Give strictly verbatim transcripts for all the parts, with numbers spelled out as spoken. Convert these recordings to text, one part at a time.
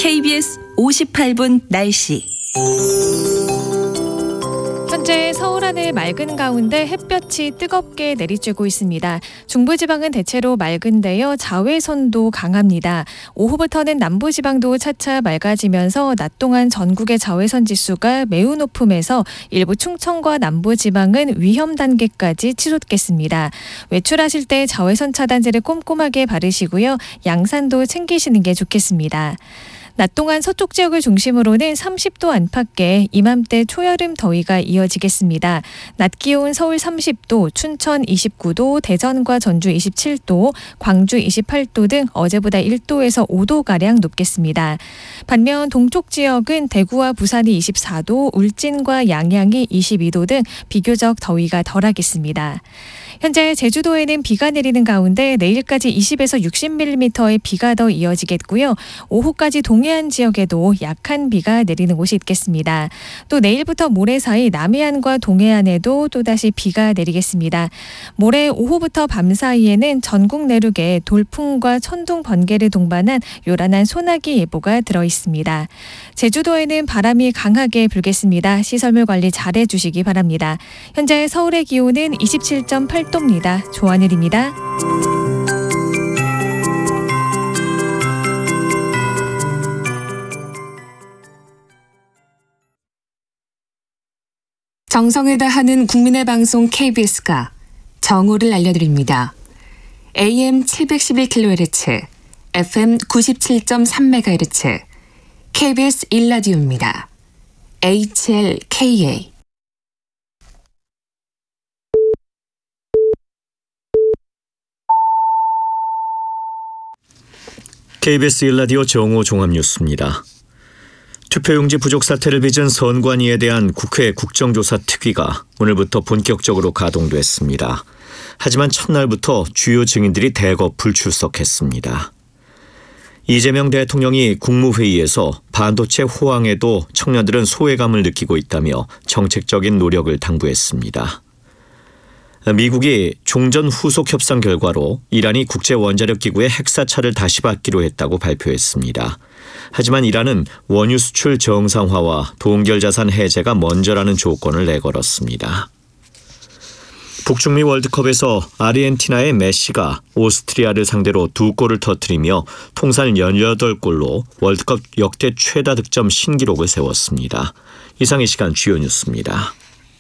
케이비에스 오십팔 분 날씨. 현재 서울 하늘 맑은 가운데 햇볕이 뜨겁게 내리쬐고 있습니다. 중부지방은 대체로 맑은데요. 자외선도 강합니다. 오후부터는 남부지방도 차차 맑아지면서 낮 동안 전국의 자외선 지수가 매우 높음에서 일부 충청과 남부지방은 위험 단계까지 치솟겠습니다. 외출하실 때 자외선 차단제를 꼼꼼하게 바르시고요. 양산도 챙기시는 게 좋겠습니다. 낮 동안 서쪽 지역을 중심으로는 삼십 도 안팎의 이맘때 초여름 더위가 이어지겠습니다. 낮 기온 서울 삼십 도, 춘천 이십구 도, 대전과 전주 이십칠 도, 광주 이십팔 도 등 어제보다 일 도에서 오 도가량 높겠습니다. 반면 동쪽 지역은 대구와 부산이 이십사 도, 울진과 양양이 이십이 도 등 비교적 더위가 덜하겠습니다. 현재 제주도에는 비가 내리는 가운데 내일까지 이십에서 육십 밀리미터의 비가 더 이어지겠고요. 오후까지 동해안 지역에도 약한 비가 내리는 곳이 있겠습니다. 또 내일부터 모레 사이 남해안과 동해안에도 또다시 비가 내리겠습니다. 모레 오후부터 밤 사이에는 전국 내륙에 돌풍과 천둥, 번개를 동반한 요란한 소나기 예보가 들어있습니다. 제주도에는 바람이 강하게 불겠습니다. 시설물 관리 잘해 주시기 바랍니다. 현재 서울의 기온은 이십칠 점 팔 도입니다. 조하늘입니다. 정성을 다하는 국민의 방송 케이비에스가 정오를 알려드립니다. 에이엠 칠백십일 킬로헤르츠, 에프엠 구십칠 점 삼 메가헤르츠, 케이비에스 일 라디오입니다. 에이치엘케이에이 케이비에스 일 라디오 정오 종합뉴스입니다. 투표용지 부족 사태를 빚은 선관위에 대한 국회 국정조사 특위가 오늘부터 본격적으로 가동됐습니다. 하지만 첫날부터 주요 증인들이 대거 불출석했습니다. 이재명 대통령이 국무회의에서 반도체 호황에도 청년들은 소외감을 느끼고 있다며 정책적인 노력을 당부했습니다. 미국이 종전 후속 협상 결과로 이란이 국제원자력기구의 핵사찰을 다시 받기로 했다고 발표했습니다. 하지만 이란은 원유 수출 정상화와 동결자산 해제가 먼저라는 조건을 내걸었습니다. 북중미 월드컵에서 아르헨티나의 메시가 오스트리아를 상대로 두 골을 터뜨리며 통산 열여덟 골로 월드컵 역대 최다 득점 신기록을 세웠습니다. 이상 이 시간 주요 뉴스입니다.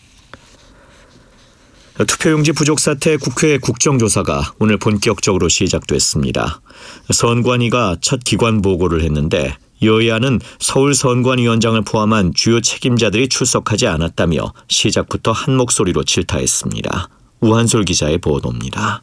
투표용지 부족 사태 국회 국정조사가 오늘 본격적으로 시작됐습니다. 선관위가 첫 기관 보고를 했는데 여야는 서울 선관위원장을 포함한 주요 책임자들이 출석하지 않았다며 시작부터 한 목소리로 질타했습니다. 우한솔 기자의 보도입니다.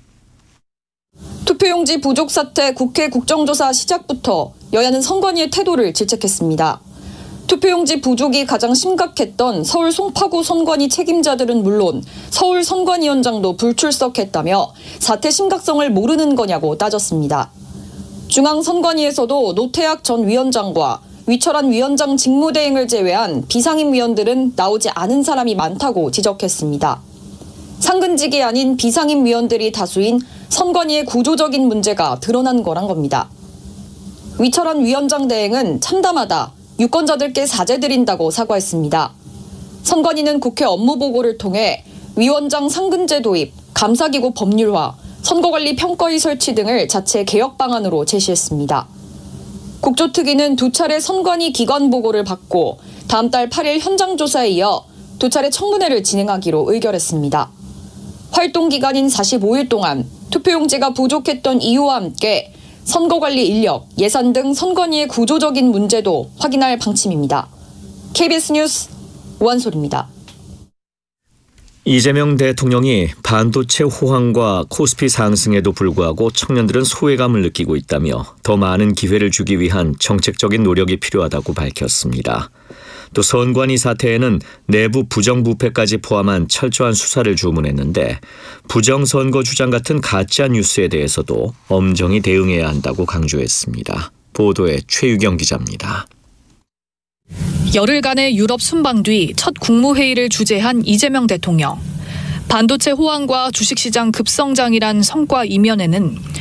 투표용지 부족 사태 국회 국정조사 시작부터 여야는 선관위의 태도를 질책했습니다. 투표용지 부족이 가장 심각했던 서울 송파구 선관위 책임자들은 물론 서울 선관위원장도 불출석했다며 사태 심각성을 모르는 거냐고 따졌습니다. 중앙선관위에서도 노태학 전 위원장과 위철한 위원장 직무대행을 제외한 비상임위원들은 나오지 않은 사람이 많다고 지적했습니다. 상근직이 아닌 비상임위원들이 다수인 선관위의 구조적인 문제가 드러난 거란 겁니다. 위철한 위원장 대행은 참담하다, 유권자들께 사죄드린다고 사과했습니다. 선관위는 국회 업무보고를 통해 위원장 상근제 도입, 감사기구 법률화, 선거관리 평가위 설치 등을 자체 개혁 방안으로 제시했습니다. 국조특위는 두 차례 선관위 기관 보고를 받고 다음 달 팔 일 현장 조사에 이어 두 차례 청문회를 진행하기로 의결했습니다. 활동 기간인 사십오 일 동안 투표용지가 부족했던 이유와 함께 선거관리 인력, 예산 등 선관위의 구조적인 문제도 확인할 방침입니다. 케이비에스 뉴스 우한솔입니다. 이재명 대통령이 반도체 호황과 코스피 상승에도 불구하고 청년들은 소외감을 느끼고 있다며 더 많은 기회를 주기 위한 정책적인 노력이 필요하다고 밝혔습니다. 또 선관위 사태에는 내부 부정부패까지 포함한 철저한 수사를 주문했는데 부정선거 주장 같은 가짜 뉴스에 대해서도 엄정히 대응해야 한다고 강조했습니다. 보도에 최유경 기자입니다. 열흘간의 유럽 순방 뒤 첫 국무회의를 주재한 이재명 대통령. 반도체 호황과 주식시장 급성장이란 성과 이면에는